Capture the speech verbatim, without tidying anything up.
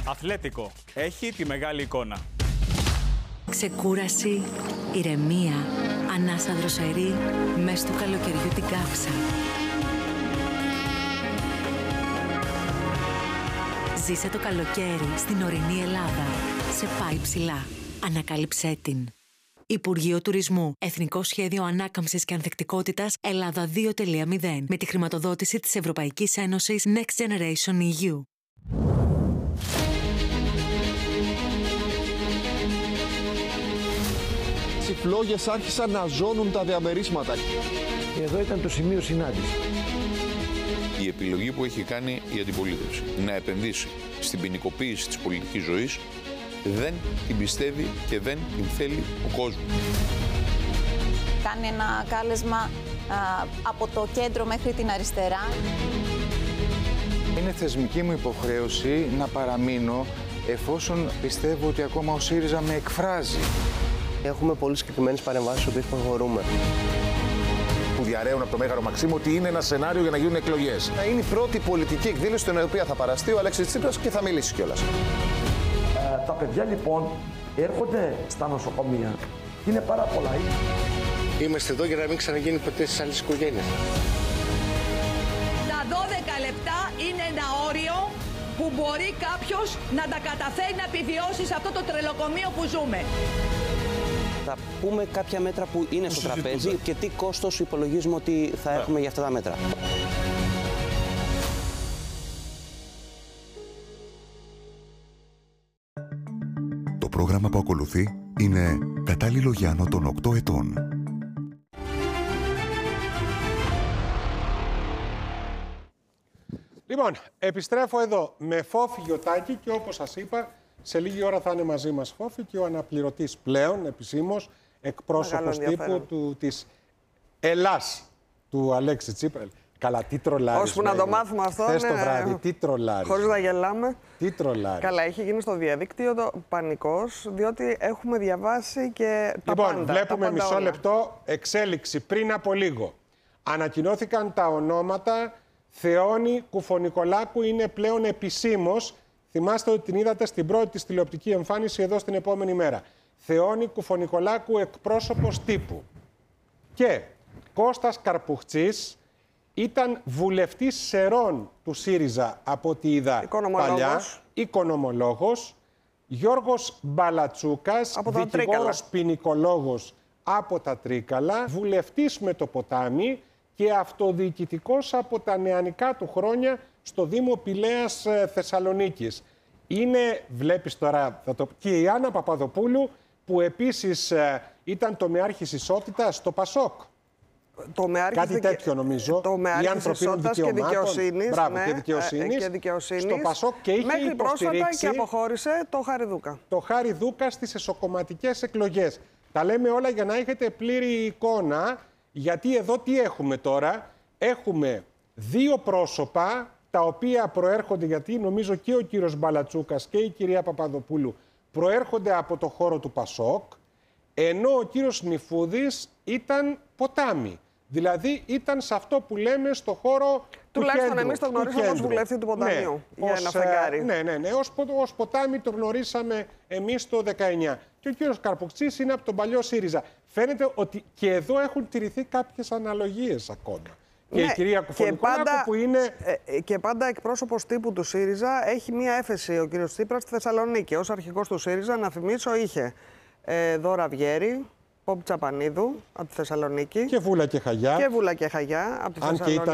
Αθλέτικο. Έχει τη μεγάλη εικόνα. Ξεκούραση, ηρεμία, ανάσα δροσερή, μες του καλοκαιριού την κάψα. Ζήσε το καλοκαίρι στην ορεινή Ελλάδα. Σε πάει ψηλά. Ανακάλυψέ την. Υπουργείο Τουρισμού. Εθνικό Σχέδιο Ανάκαμψης και Ανθεκτικότητας Ελλάδα δύο τελεία μηδέν. Με τη χρηματοδότηση της Ευρωπαϊκής Ένωσης Next Generation ι γιου. Οι φλόγες άρχισαν να ζώνουν τα διαμερίσματα. Εδώ ήταν το σημείο συνάντησης. Η επιλογή που έχει κάνει η αντιπολίτευση να επενδύσει στην ποινικοποίηση της πολιτικής ζωής δεν την πιστεύει και δεν την θέλει ο κόσμος. Κάνει ένα κάλεσμα α, από το κέντρο μέχρι την αριστερά. Είναι θεσμική μου υποχρέωση να παραμείνω εφόσον πιστεύω ότι ακόμα ο ΣΥΡΙΖΑ με εκφράζει. Έχουμε πολύ συγκεκριμένες παρεμβάσεις στις οποίες προχωρούμε. Που διαρρέουν από το Μέγαρο Μαξίμου ότι είναι ένα σενάριο για να γίνουν εκλογές. Είναι η πρώτη πολιτική εκδήλωση στην οποία θα παραστεί ο Αλέξης Τσίπρας και θα μιλήσει κιόλας. Ε, τα παιδιά λοιπόν έρχονται στα νοσοκομεία. Είναι πάρα πολλά. Είμαστε εδώ για να μην ξαναγίνει ποτέ στις άλλες οικογένειες. Τα δώδεκα λεπτά είναι ένα όριο που μπορεί κάποιος να τα καταφέρει να επιβιώσει σε αυτό το τρελοκομείο που ζούμε. Θα πούμε κάποια μέτρα που είναι στο τραπέζι και τι κόστος υπολογίζουμε ότι θα έχουμε για αυτά τα μέτρα. Το πρόγραμμα που ακολουθεί είναι κατάλληλο για άνω των οκτώ ετών. Λοιπόν, επιστρέφω εδώ με Φόφη Γιωτάκη και όπως σας είπα, σε λίγη ώρα θα είναι μαζί μας Φόφη και ο αναπληρωτής πλέον επισήμως εκπρόσωπος τύπου του, της Ελλάς του Αλέξη Τσίπρα. Καλά, τι τρολάρεις. Ώσπου να το μάθουμε αυτό, χθες ναι, το βράδυ, τι τρολάρεις. Χωρίς να γελάμε. Τι τρολάρεις. Καλά, έχει γίνει στο διαδίκτυο το πανικός, διότι έχουμε διαβάσει και τα λοιπόν, πάντα. Λοιπόν, βλέπουμε τα πάντα μισό όλα. λεπτό εξέλιξη πριν από λίγο. Ανακοινώθηκαν τα ονόματα. Θεόνη Κουφονικολάκου είναι πλέον επισήμως. Θυμάστε ότι την είδατε στην πρώτη της τηλεοπτική εμφάνιση εδώ στην επόμενη μέρα. Θεόνη Κουφονικολάκου, εκπρόσωπος τύπου. Και Κώστας Καρπουχτσής ήταν βουλευτής Σερών του ΣΥΡΙΖΑ από ό,τι είδα παλιά. Οικονομολόγος. Γιώργος Μπαλατσούκας, δικηγόρος ποινικολόγος από τα Τρίκαλα. Βουλευτής με το ποτάμι και αυτοδιοικητικός από τα νεανικά του χρόνια στο Δήμο Πηλαίας Θεσσαλονίκης. Είναι, βλέπεις τώρα, θα το... και η Άννα Παπαδοπούλου, που επίσης ε, ήταν τομεάρχης ισότητας στο ΠΑΣΟΚ. Τομεάρχης Κάτι δικαι... τέτοιο νομίζω. Τομεάρχης ισότητας και δικαιοσύνης. Μπράβο, ναι, και δικαιοσύνης. Και δικαιοσύνης. Στο ΠΑΣΟΚ και είχε μέχρι υποστηρίξει πρόσφατα και αποχώρησε το Χάρη Δούκα. Το Χάρη Δούκα στις εσωκομματικές εκλογές. Τα λέμε όλα για να έχετε πλήρη εικόνα. Γιατί εδώ τι έχουμε τώρα, έχουμε δύο πρόσωπα τα οποία προέρχονται, γιατί νομίζω και ο κύριος Μπαλατσούκας και η κυρία Παπαδοπούλου προέρχονται από το χώρο του ΠΑΣΟΚ, ενώ ο κύριος Νιφούδης ήταν ποτάμι. Δηλαδή ήταν σε αυτό που λέμε στο χώρο του κέντρου. Τουλάχιστον εμείς το γνωρίσαμε ως βουλευτή του ποταμιού, ναι, για ως, ένα φεγγάρι. Ναι, ναι, ναι, ως, ως ποτάμι το γνωρίσαμε εμείς το δεκαεννιά. Και ο κύριος Καρπουχτσής είναι από τον παλιό ΣΥΡΙΖΑ. Φαίνεται ότι και εδώ έχουν τηρηθεί κάποιες αναλογίες ακόμα. Και ναι, η κυρία Κουφονικολάκου που είναι... Ε, και πάντα εκπρόσωπος τύπου του ΣΥΡΙΖΑ έχει μία έφεση ο κύριος Τσίπρας στη Θεσσαλονίκη. Ως αρχηγός του ΣΥΡΙΖΑ, να θυμίσω, είχε ε, Δώρα Βιέρη, Πόπ Τσαπανίδου από τη Θεσσαλονίκη. Και Βούλα και Χαγιά. Και Βούλα και Χαγιά από τη Αν Θεσσαλονίκη.